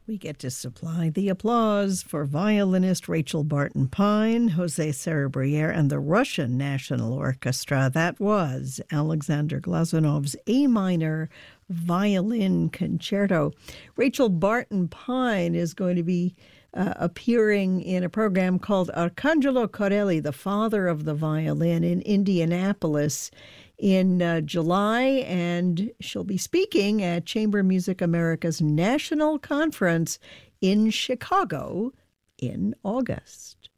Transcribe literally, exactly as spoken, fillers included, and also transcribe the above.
we get to supply the applause for violinist Rachel Barton Pine, Jose Cerebriere, and the Russian National Orchestra. That was Alexander Glazunov's A minor violin concerto. Rachel Barton Pine is going to be uh, appearing in a program called Arcangelo Corelli, the Father of the Violin, in Indianapolis in uh, July, and she'll be speaking at Chamber Music America's National Conference in Chicago in August.